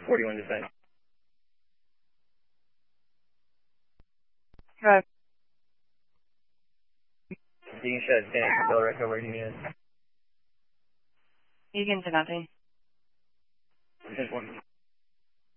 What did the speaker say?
41 dispatch. Right. Deacon Shed, standing for Bill Rico, where do you need it? Deacon to nothing. Just one.